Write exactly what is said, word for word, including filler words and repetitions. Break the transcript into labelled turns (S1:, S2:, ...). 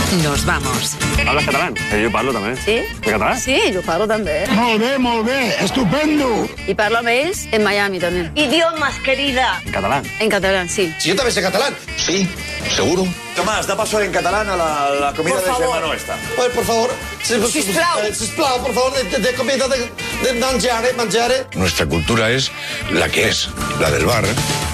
S1: Nos vamos.
S2: Hablas catalán? Eh, jo parlo també.
S3: Sí?
S2: De català?
S3: Sí, jo parlo també.
S4: Molt bé, molt bé, estupendo.
S3: I parlo amb ells en Miami també.
S5: Idiomas, querida.
S2: En català.
S3: En català, sí.
S6: Si yo también sé catalán. Sí, seguro.
S7: Tomás, da paso en catalán a la, la comida
S5: Por
S7: de
S5: favor.
S7: Germano esta.
S6: Pues, por favor. Si,
S5: Sisplau.
S6: eh, Sisplau, por favor, de, de, de comida, de, de mangiare, mangiare.
S8: Nuestra cultura es la que es, la del bar.